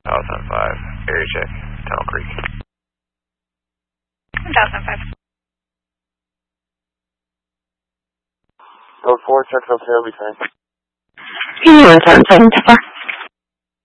Dallas on 5, area check, Tunnel Creek. Dallas on 5. Code 4, check hotel, be fine. Anyone 774.